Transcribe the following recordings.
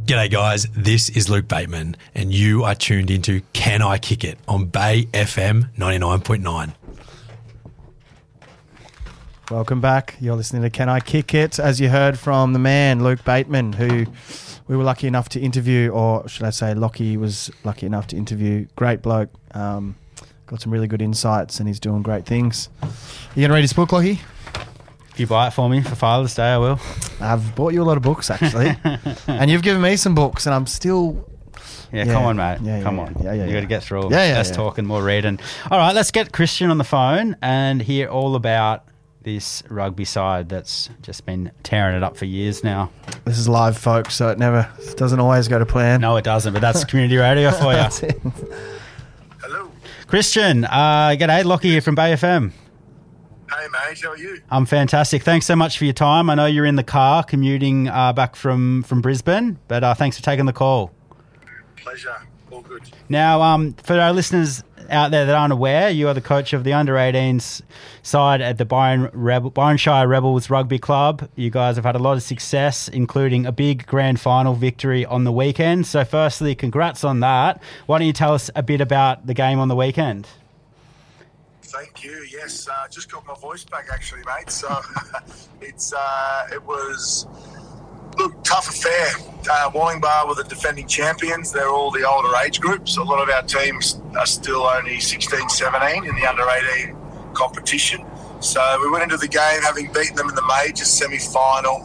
G'day guys, this is Luke Bateman and you are tuned into Can I Kick It on Bay FM 99.9. Welcome back. You're listening to Can I Kick It? As you heard from the man, Luke Bateman, who we were lucky enough to interview, or should I say Lockie was lucky enough to interview. Great bloke. Got some really good insights and he's doing great things. You going to read his book, Lockie? If you buy it for me for Father's Day, I will. I've bought you a lot of books, actually. And you've given me some books and I'm still... Yeah, come on, mate. Come on. You got to get through less talking, more reading. All right, let's get Christian on the phone and hear all about this rugby side that's just been tearing it up for years now. This is live, folks, so it doesn't always go to plan. No, it doesn't, but that's community radio for you. Hello. Christian, g'day, Lockie here from Bay FM. Hey, mate, how are you? I'm fantastic. Thanks so much for your time. I know you're in the car commuting back from Brisbane, but thanks for taking the call. Pleasure. All good. Now, for our listeners out there that aren't aware, you are the coach of the under-18s side at the Byron Shire Rebels Rugby Club. You guys have had a lot of success, including a big grand final victory on the weekend. So firstly, congrats on that. Why don't you tell us a bit about the game on the weekend? Thank you. Yes, just got my voice back actually, mate. So it was... Look, tough affair. Wollongbar were the defending champions. They're all the older age groups. A lot of our teams are still only 16, 17 in the under-18 competition. So we went into the game having beaten them in the major semi-final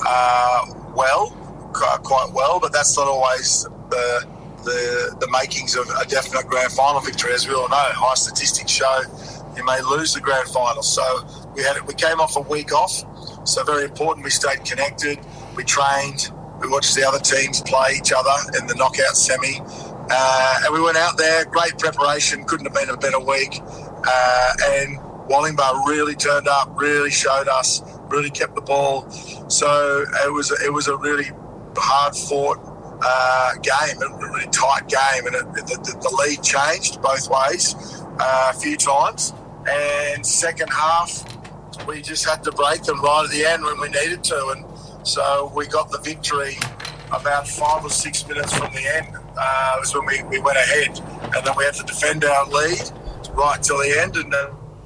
quite well, but that's not always the makings of a definite grand final victory. As we all know, high statistics show you may lose the grand final. So we came off a week off, so very important we stayed connected. We trained, we watched the other teams play each other in the knockout semi, and we went out there, great preparation, couldn't have been a better week, and Wollongbar really turned up, really showed us, really kept the ball, so it was a really hard-fought game, a really tight game, and the lead changed both ways a few times, and second half, we just had to break them right at the end when we needed to, and so we got the victory about 5 or 6 minutes from the end. Was when we went ahead, and then we had to defend our lead right till the end, and then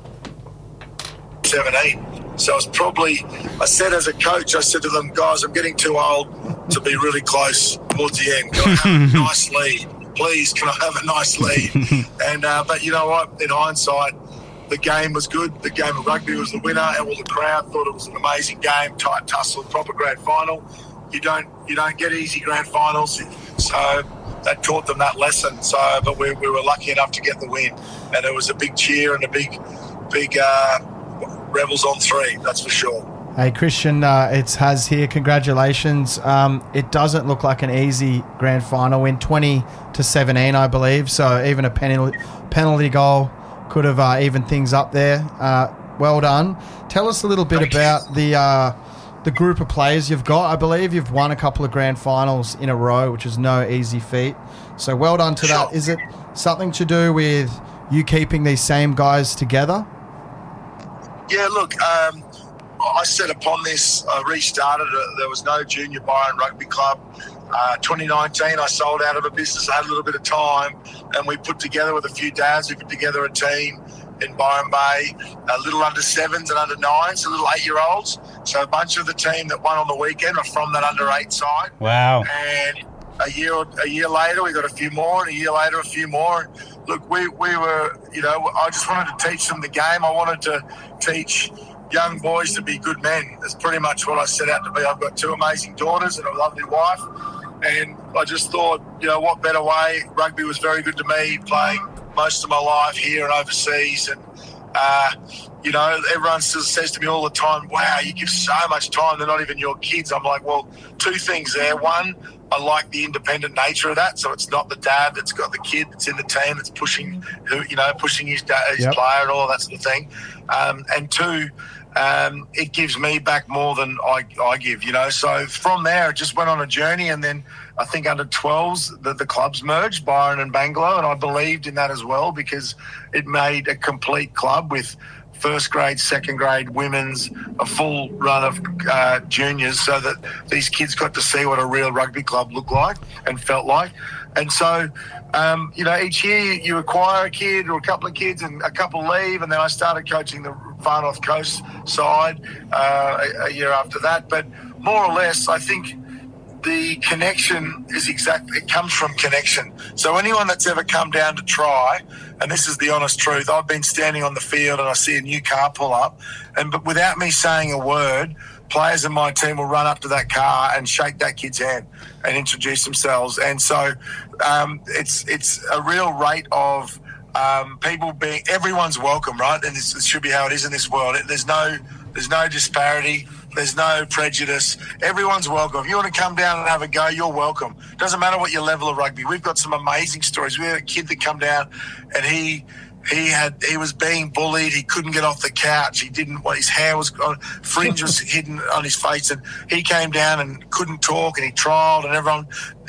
17. So it's probably, I said as a coach, I said to them, guys, I'm getting too old to be really close towards the end. Can I have a nice lead? Please, can I have a nice lead? And but you know what? In hindsight, the game was good. The game of rugby was the winner, and all the crowd thought it was an amazing game, tight tussle, proper grand final. You don't get easy grand finals, so that taught them that lesson. So, but we were lucky enough to get the win, and it was a big cheer and a big Rebels on 3. That's for sure. Hey Christian, it's Haz here. Congratulations. It doesn't look like an easy grand final win, 20-17, I believe. So even a penalty goal could have evened things up there. Well done. Tell us a little bit about the group of players you've got. I believe you've won a couple of grand finals in a row, which is no easy feat. So well done to that. Is it something to do with you keeping these same guys together? Yeah, look, I set upon this, I restarted it. There was no junior Byron Rugby Club. 2019, I sold out of a business. I had a little bit of time, and we put together with a few dads, we put together a team in Byron Bay, little under 7s and under 9s, so little 8-year-olds. So a bunch of the team that won on the weekend are from that under 8 side. Wow. And a year later, we got a few more, and a year later, a few more. And look, we were, I just wanted to teach them the game. I wanted to teach young boys to be good men. That's pretty much what I set out to be. I've got 2 amazing daughters and a lovely wife, and I just thought, what better way? Rugby was very good to me, playing most of my life here and overseas, and everyone says to me all the time, wow, you give so much time, they're not even your kids. I'm like, well, 2 things there. One, I like the independent nature of that, so it's not the dad that's got the kid that's in the team that's pushing his player and all that sort of thing. And 2, it gives me back more than I give, you know. So from there, it just went on a journey, and then I think under 12s, the clubs merged, Byron and Bangalow, and I believed in that as well because it made a complete club with first grade, second grade, women's, a full run of juniors, so that these kids got to see what a real rugby club looked like and felt like. And so, you know, each year you acquire a kid or a couple of kids and a couple leave, and then I started coaching the Far North Coast side a year after that. But more or less, I think the connection is it comes from connection. So anyone that's ever come down to try, and this is the honest truth, I've been standing on the field and I see a new car pull up, but without me saying a word, players in my team will run up to that car and shake that kid's hand and introduce themselves. And so it's a real rate of everyone's welcome, right? And this should be how it is in this world. There's no disparity. There's no prejudice. Everyone's welcome. If you want to come down and have a go, you're welcome. Doesn't matter what your level of rugby. We've got some amazing stories. We had a kid that come down and he was being bullied. He couldn't get off the couch. His hair was fringe was hidden on his face, and he came down and couldn't talk, and he trialled, and everyone,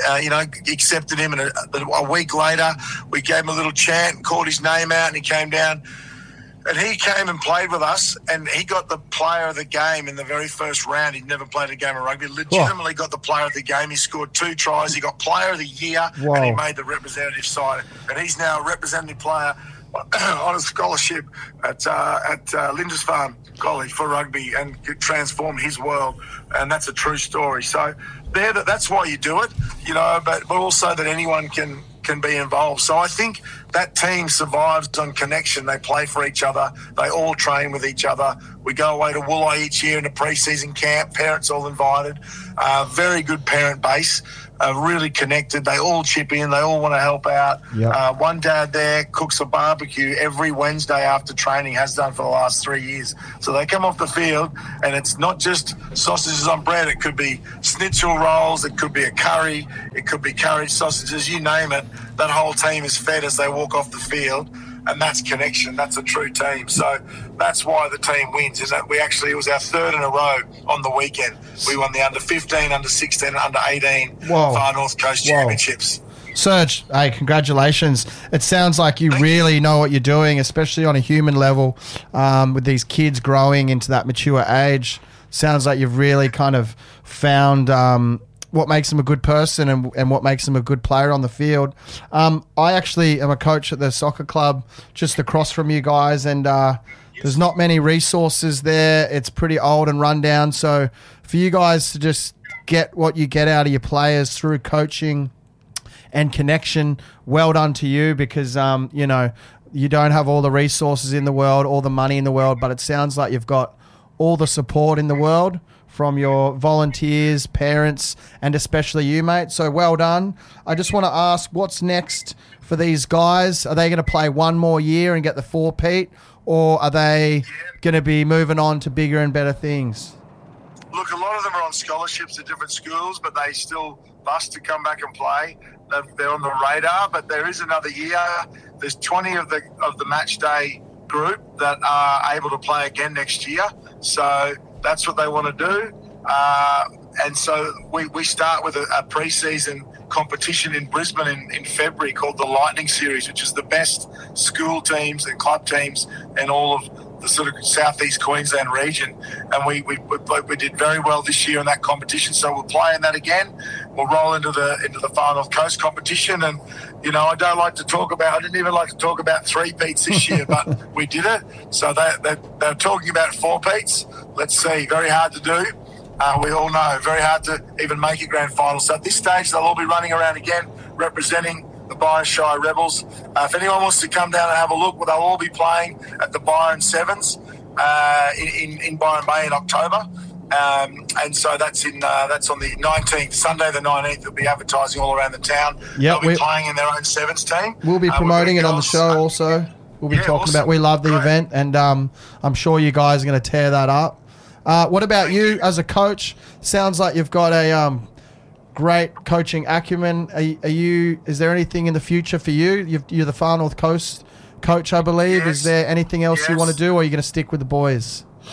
accepted him. And a week later, we gave him a little chant and called his name out, and he came down. And he came and played with us, and he got the player of the game in the very first round. He'd never played a game of rugby. Legitimately got the player of the game. He scored 2 tries. He got player of the year, and he made the representative side. And he's now a representative player on a scholarship at Lindisfarne College for rugby, and transformed his world. And that's a true story. So that's why you do it, you know, but also that anyone can be involved. So I think that team survives on connection. They play for each other. They all train with each other. We go away to Woolai each year in a pre-season camp. Parents all invited. Very good parent base. Really connected. They all chip in. They all want to help out. Yep. One dad there cooks a barbecue every Wednesday after training, has done for the last 3 years. So they come off the field, and it's not just sausages on bread. It could be schnitzel rolls. It could be a curry. It could be curried sausages. You name it. That whole team is fed as they walk off the field. And that's connection. That's a true team. So that's why the team wins. Is that it was our 3rd in a row on the weekend. We won the under 15, under 16, and under 18 Far North Coast Championships. Serge, hey, congratulations. It sounds like you really know what you're doing, especially on a human level, with these kids growing into that mature age. Sounds like you've really kind of found what makes them a good person and what makes them a good player on the field. I actually am a coach at the soccer club just across from you guys, and there's not many resources there. It's pretty old and run down. So for you guys to just get what you get out of your players through coaching and connection, well done to you, because, you don't have all the resources in the world, all the money in the world, but it sounds like you've got all the support in the world from your volunteers, parents, and especially you, mate. So well done. I just want to ask, what's next for these guys? Are they going to play one more year and get the 4-peat, or are they going to be moving on to bigger and better things? Look, a lot of them are on scholarships at different schools, but they still bust to come back and play. They're on the radar, but there is another year. There's 20 of the match day group that are able to play again next year. So that's what they want to do. And so we start with a pre-season competition in Brisbane in February called the Lightning Series, which is the best school teams and club teams in all of the sort of southeast Queensland region. And we did very well this year in that competition. So we'll play in that again. We'll roll into the Far North Coast competition. And, I didn't even like to talk about 3-peats this year, but we did it. So they're talking about 4-peats. Let's see. Very hard to do. We all know, very hard to even make a grand final. So at this stage, they'll all be running around again, representing the Byron Shire Rebels. If anyone wants to come down and have a look, they'll all be playing at the Byron Sevens in Byron Bay in October. And so that's on the 19th, Sunday the 19th. They'll be advertising all around the town. Yep, they'll be playing in their own Sevens team. We'll be promoting it on the show also. We'll be talking about. We love the event, and I'm sure you guys are going to tear that up. What about you as a coach? Sounds like you've got a great coaching acumen. Is there anything in the future for you? You're the Far North Coast coach, I believe. Yes. Is there anything else you want to do, or are you going to stick with the boys?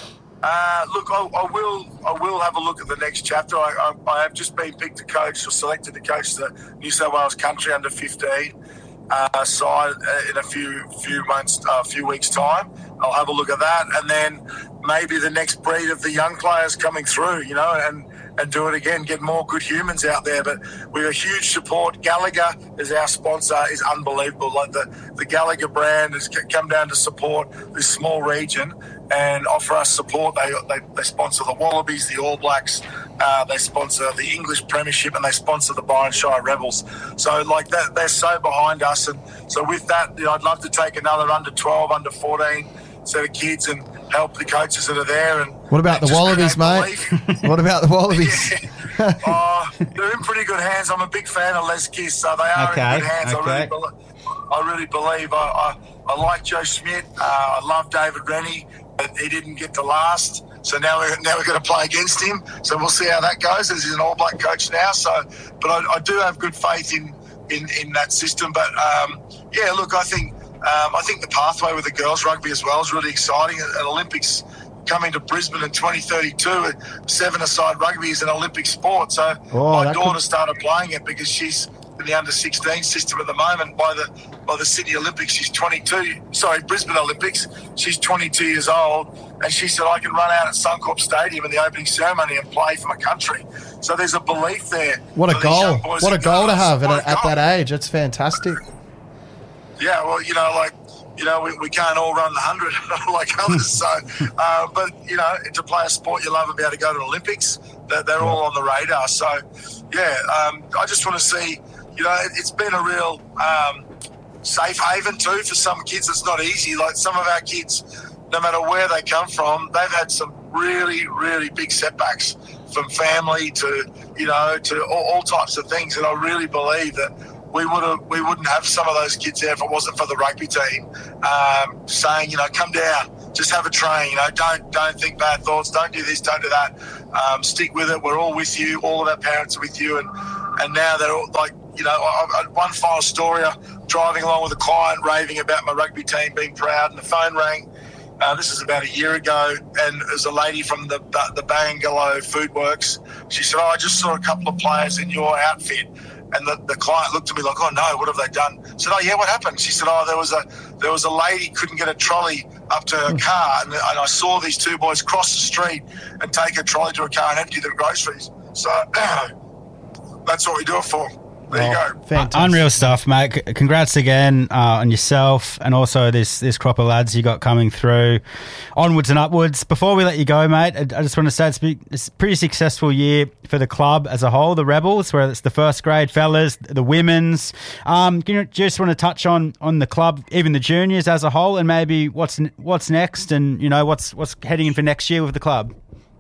Look, I will have a look at the next chapter. I have just been picked to coach or selected to coach the New South Wales Country under 15 side in a few weeks' time. I'll have a look at that, and then maybe the next breed of the young players coming through, and do it again, get more good humans out there. But we have huge support. Gallagher is our sponsor, is unbelievable. Like the Gallagher brand has come down to support this small region and offer us support. They sponsor the Wallabies, the All Blacks, they sponsor the English Premiership, and they sponsor the Byron Shire Rebels. So like that, they're so behind us. And so with that, I'd love to take another under 12, under 14 set of kids and help the coaches that are there. And what about the Wallabies, mate? What about the Wallabies? They're in pretty good hands. I'm a big fan of Les Kiss, so they are in good hands. Okay. I really believe. I like Joe Schmidt. I love David Rennie, but he didn't get to last. So now we're going to play against him. So we'll see how that goes, as he's an All Black coach now. So, but I do have good faith in that system. But look, I think the pathway with the girls rugby as well is really exciting. At Olympics coming to Brisbane in 2032, 7-a-side rugby is an Olympic sport. So my daughter started playing it because she's in the under-16 system at the moment. By the Sydney Olympics, she's 22. Sorry, Brisbane Olympics, she's 22 years old, and she said, I can run out at Suncorp Stadium in the opening ceremony and play for my country. So there's a belief there. What a goal! What a goal to have at that age. It's fantastic. Yeah, well, we can't all run the 100 like others. So, but to play a sport you love and be able to go to the Olympics, they're all on the radar. So, I just want to see. It's been a real safe haven too for some kids. It's not easy. Like some of our kids, no matter where they come from, they've had some really, really big setbacks from family to all types of things. And I really believe that we wouldn't have some of those kids there if it wasn't for the rugby team saying, come down, just have a train, don't think bad thoughts, don't do this, don't do that, stick with it, we're all with you, all of our parents are with you, and now they're all like, one final story, driving along with a client raving about my rugby team being proud, and the phone rang. This is about a year ago, and there's a lady from the Bangalow Food Works. She said, I just saw a couple of players in your outfit. And the client looked at me like, oh no, what have they done? I said, oh yeah, what happened? She said, oh, there was a lady couldn't get a trolley up to her car, and I saw these two boys cross the street and take a trolley to a car and empty their groceries. So that's what we do it for. There you go. Fantastic. Unreal stuff, mate. Congrats again on yourself and also this crop of lads you got coming through. Onwards and upwards. Before we let you go, mate, I just want to say it's a pretty successful year for the club as a whole, the Rebels, whether it's the first grade fellas, the women's. You just want to touch on the club, even the juniors as a whole, and maybe what's next and, what's heading in for next year with the club?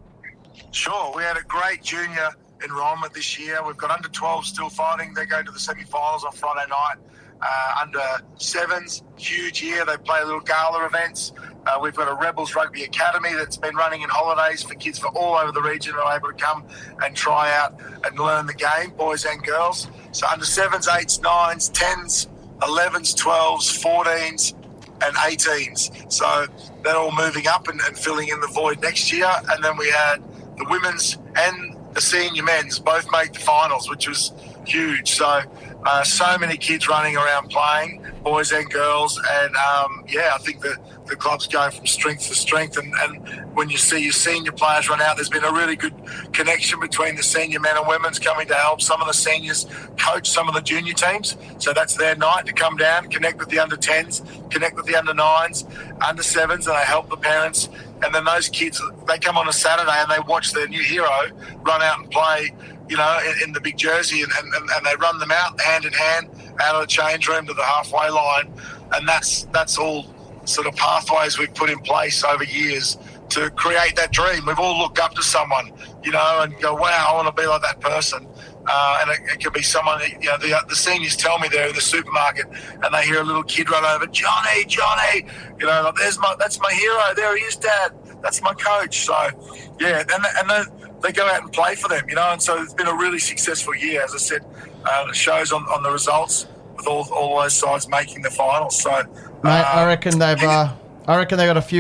Sure. We had a great junior enrolment this year. We've got under 12 still fighting. They're going to the semi-finals on Friday night. Under 7s, huge year. They play little gala events. We've got a Rebels Rugby Academy that's been running in holidays for kids from all over the region who are able to come and try out and learn the game, boys and girls. So under 7s, 8s, 9s, 10s, 11s, 12s, 14s and 18s. So they're all moving up and filling in the void next year. And then we had the women's and the senior men's both make the finals, which was huge. So many kids running around playing, boys and girls, and I think the club's going from strength to strength. And when you see your senior players run out, there's been a really good connection between the senior men and women's coming to help some of the seniors coach some of the junior teams. So that's their night to come down, connect with the under 10s, connect with the under 9s, under 7s, and they help the parents. And then those kids, they come on a Saturday and they watch their new hero run out and play, in the big jersey, and they run them out hand in hand out of the change room to the halfway line. And that's all sort of pathways we've put in place over years to create that dream. We've all looked up to someone, and go, wow, I want to be like that person. And it could be someone, the seniors tell me they're in the supermarket and they hear a little kid run over, Johnny, like, that's my hero. There he is, Dad. That's my coach. So, yeah, and they go out and play for them, and so it's been a really successful year. As I said, it shows on the results with all those sides making the finals. So, mate, I reckon they've got a few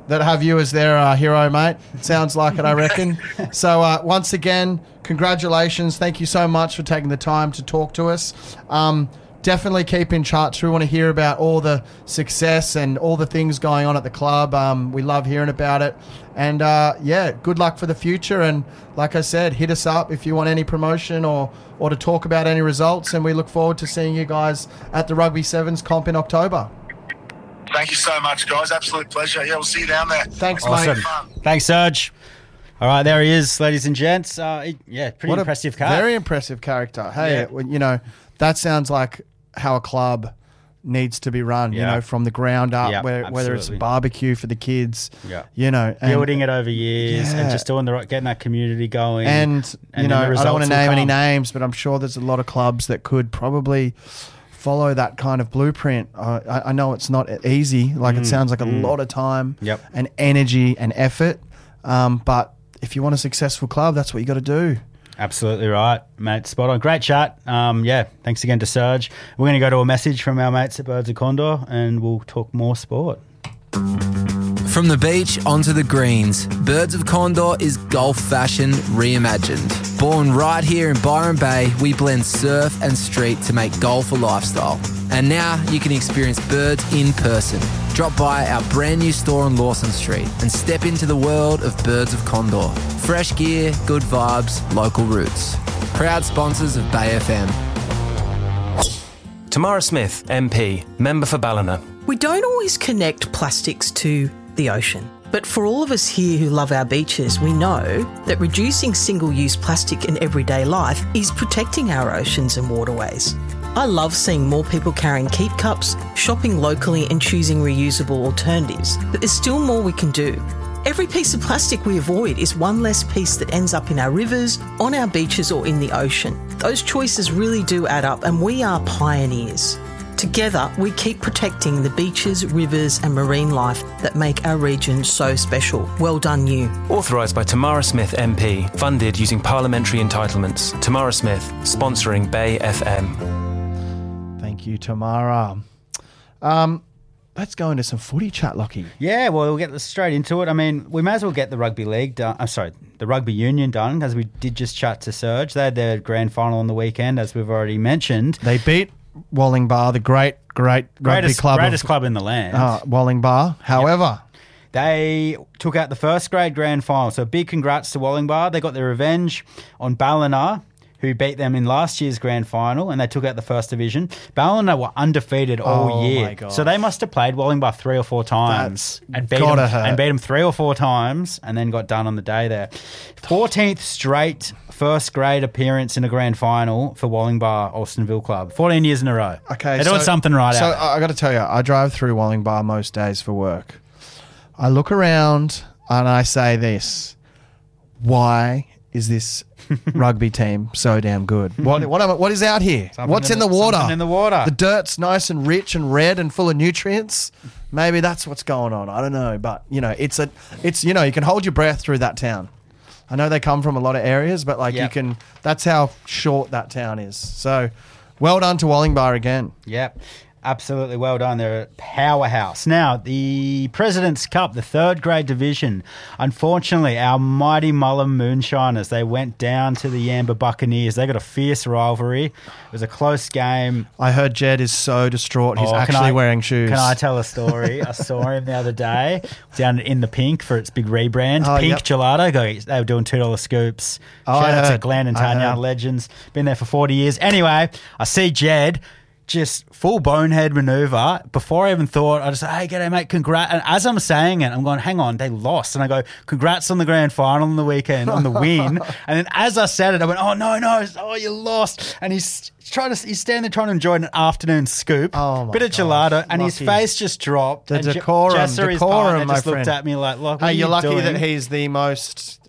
that have you as their hero, mate. Sounds like it, I reckon. So once again, congratulations. Thank you so much for taking the time to talk to us. Definitely keep in touch. We want to hear about all the success and all the things going on at the club. We love hearing about it. And, good luck for the future. And like I said, hit us up if you want any promotion or to talk about any results. And we look forward to seeing you guys at the Rugby Sevens comp in October. Thank you so much, guys. Absolute pleasure. Yeah, we'll see you down there. Thanks, Awesome. mate. Thanks, Serge. All right, there he is, ladies and gents. Pretty impressive car. Very impressive character. Hey, that sounds like how a club needs to be run, from the ground up, whether it's barbecue for the kids, and building it over years and just getting that community going. And I don't want to name any names, but I'm sure there's a lot of clubs that could probably follow that kind of blueprint. I know it's not easy. It sounds like a lot of time and energy and effort. But if you want a successful club, that's what you got to do. Absolutely right, mate. Spot on. Great chat. Thanks again to Serge. We're going to go to a message from our mates at Birds of Condor and we'll talk more sport. From the beach onto the greens, Birds of Condor is golf fashion reimagined. Born right here in Byron Bay, we blend surf and street to make golf a lifestyle. And now you can experience Birds in person. Drop by our brand new store on Lawson Street and step into the world of Birds of Condor. Fresh gear, good vibes, local roots. Proud sponsors of Bay FM. Tamara Smith, MP, member for Ballina. We don't always connect plastics to the ocean. But for all of us here who love our beaches, we know that reducing single-use plastic in everyday life is protecting our oceans and waterways. I love seeing more people carrying keep cups, shopping locally and choosing reusable alternatives. But there's still more we can do. Every piece of plastic we avoid is one less piece that ends up in our rivers, on our beaches or in the ocean. Those choices really do add up and we are pioneers. Together, we keep protecting the beaches, rivers and marine life that make our region so special. Well done, you. Authorised by Tamara Smith MP. Funded using parliamentary entitlements. Tamara Smith, sponsoring Bay FM. Thank you, Tamara. Let's go into some footy chat, Lockie. Yeah, well, we'll get straight into it. I mean, we may as well get the rugby league done. The rugby union done, as we did just chat to Serge. They had their grand final on the weekend, as we've already mentioned. They beat Wollongbar, the great rugby club. Greatest club in the land. Wollongbar. However, they took out the first grade grand final. So big congrats to Wollongbar. They got their revenge on Ballina, who beat them in last year's grand final, and they took out the first division. Ballina were undefeated all year. My gosh. So they must have played Wollongbar 3 or 4 times and beat them 3 or 4 times and then got done on the day there. 14th straight first grade appearance in a grand final for Wollongbar Alstonville Club. 14 years in a row. Okay, they're doing something right So out there. I got to tell you, I drive through Wollongbar most days for work. I look around and I say this: why is this rugby team so damn good? What is out here? What's in the water? Something in the water. The dirt's nice and rich and red and full of nutrients. Maybe that's what's going on. I don't know, but you can hold your breath through that town. I know they come from a lot of areas, but you can. That's how short that town is. So, well done to Wollongbar again. Yep. Absolutely well done. They're a powerhouse. Now, the President's Cup, the 3rd grade division. Unfortunately, our mighty Mullum Moonshiners, they went down to the Yamba Buccaneers. They got a fierce rivalry. It was a close game. I heard Jed is so distraught. He's actually wearing shoes. Can I tell a story? I saw him the other day down in the Pink for its big rebrand. Pink Gelato. They were doing $2 scoops. Shout out to Glenn and Tanya, legends. Been there for 40 years. Anyway, I see Jed. Just full bonehead maneuver. Before I even thought, I just said, hey, g'day, mate, congrats. And as I'm saying it, I'm going, hang on, they lost. And I go, congrats on the grand final on the weekend, on the win. And then as I said it, I went, oh, no, you lost. And he's standing there trying to enjoy an afternoon scoop, bit of gelato, and his face just dropped. The and decorum, his partner, just looked at me like, look, hey, you're lucky doing? that he's the most...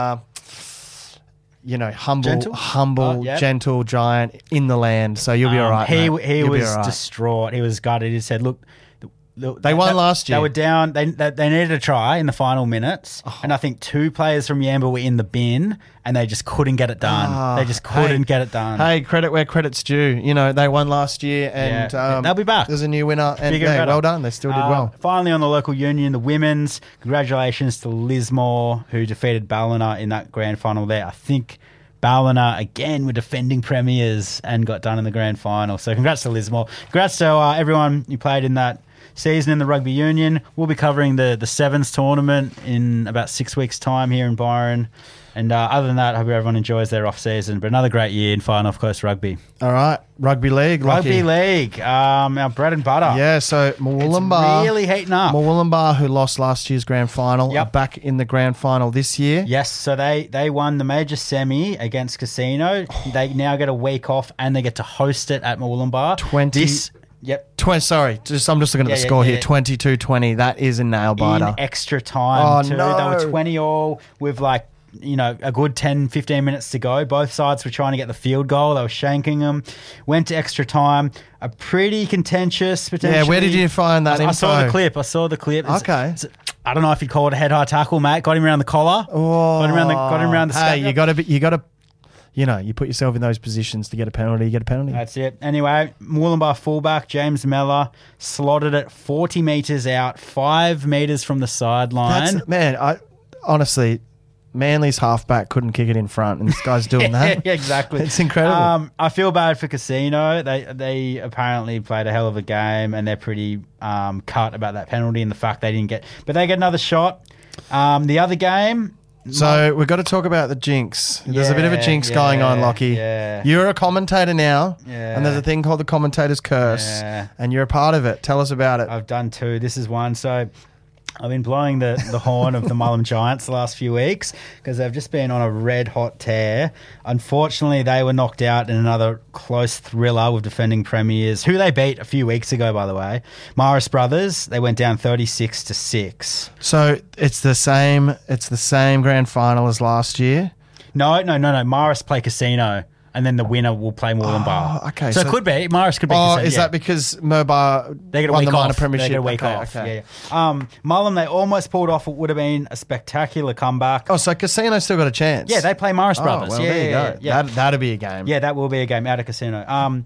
humble, gentle giant in the land. So you'll be all right. He was distraught. He was gutted. He said, look, They won last year. They were down. They needed a try in the final minutes, and I think 2 players from Yamba were in the bin, and they just couldn't get it done. They just couldn't get it done. Hey, credit where credit's due. You know, they won last year, and they'll be back. There's a new winner, and Bigger and better. well done. They still did well. Finally, on the local union, the women's. Congratulations to Lismore, who defeated Ballina in that grand final there. I think Ballina, again, were defending premiers and got done in the grand final. So congrats to Lismore. Congrats to everyone who played in that season in the rugby union. We'll be covering the Sevens tournament in about 6 weeks' time here in Byron. And other than that, I hope everyone enjoys their off-season. But another great year in Far North Coast Rugby. All right, Rugby League. Rugby League, our bread and butter. Yeah, so Murwillumbah. It's really heating up. Murwillumbah, who lost last year's grand final, Yep. are back in the grand final this year. Yes, so they won the major semi against Casino. They now get a week off and they get to host it at Murwillumbah. 20 Yep. I'm just looking at the score here. 22-20. That is a nail biter. In extra time, too. No. They were 20 all with a good 10, 15 minutes to go. Both sides were trying to get the field goal. They were shanking them. Went to extra time. A pretty contentious, potentially. Yeah, where did you find that info? I saw the clip. Okay. I don't know if you'd call it a head-high tackle, mate. Got him around the collar. Oh. Got him around the Hey, you got to you put yourself in those positions to get a penalty, you get a penalty. That's it. Anyway, Murwillumbah fullback James Mellor slotted it 40 metres out, 5 metres from the sideline. Honestly, Manly's halfback couldn't kick it in front, and this guy's doing that. Yeah, exactly. It's incredible. I feel bad for Casino. They apparently played a hell of a game, and they're pretty cut about that penalty and the fact they didn't get. But they get another shot. The other game. So we've got to talk about the jinx. There's a bit of a jinx going on, Lockie. Yeah. You're a commentator now, Yeah. and there's a thing called the commentator's curse, and you're a part of it. Tell us about it. I've done 2. This is one. So I've been blowing the horn of the Mullum Giants the last few weeks because they've just been on a red-hot tear. Unfortunately, they were knocked out in another close thriller with defending premiers, who they beat a few weeks ago, by the way. Morris Brothers, they went down 36-6. So it's the same grand final as last year. No. Morris play Casino. And then the winner will play Murwillumbah. Oh, okay. So it could be. Morris could be. Oh, Casino, is that because Murwillumbah they get a won week the minor off. premiership? They get a week off. Yeah. Mullum, they almost pulled off. It would have been a spectacular comeback. Oh, so Casino still got a chance. Yeah, they play Morris Brothers. Well, there you go. Yeah. That'll be a game. Yeah, that will be a game out of Casino.